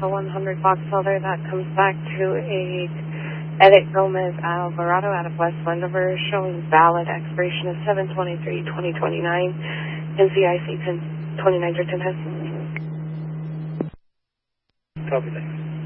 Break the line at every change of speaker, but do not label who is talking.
Delta 100 Foxtrot, that comes back to a Edit Gomez Alvarado out of West Wendover, showing valid expiration of 7/23/2029, NCIC 29 10 has.
Copy that.